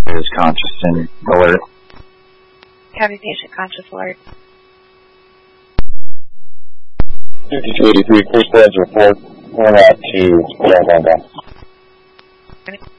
is conscious and alert. Copy patient conscious alert. 5283, clear squads report. We're out to Grand Grand.